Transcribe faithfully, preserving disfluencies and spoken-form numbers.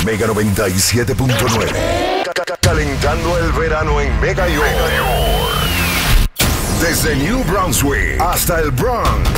Mega noventa y siete punto nueve. Calentando el verano en Mega York. Desde New Brunswick hasta el Bronx.